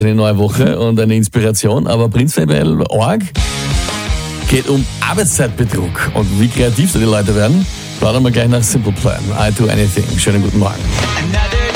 eine neue Woche und eine Inspiration, aber prinzipiell arg. Geht um Arbeitszeitbetrug und wie kreativ da die Leute werden. Schauen wir gleich nach Simple Plan. I Do Anything. Schönen guten Morgen.